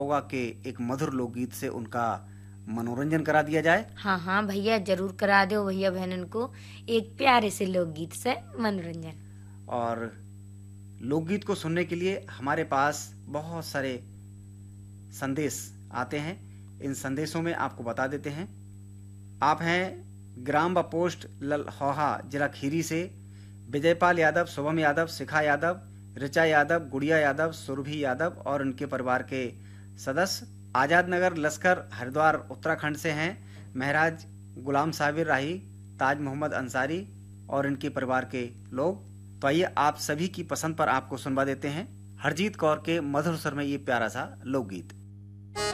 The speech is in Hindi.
होगा कि एक मधुर लोकगीत से उनका मनोरंजन करा दिया जाए। हाँ हाँ भैया, जरूर करा दो भैया बहनन को एक प्यारे से लोकगीत से मनोरंजन। और लोकगीत को सुनने के लिए हमारे पास बहुत सारे संदेश आते हैं। इन संदेशों में आपको बता देते हैं। आप हैं ग्राम व पोस्ट ललहोहा, जिला खीरी से विजयपाल यादव, शुभम यादव, शिखा यादव, ऋचा यादव, गुड़िया यादव, सुरभि यादव और उनके परिवार के सदस्य। आजाद नगर लश्कर हरिद्वार उत्तराखंड से हैं महराज गुलाम साबिर राही, ताज मोहम्मद अंसारी और इनके परिवार के लोग। तो आइए आप सभी की पसंद पर आपको सुनवा देते हैं हरजीत कौर के मधुर स्वर में ये प्यारा सा लोकगीत।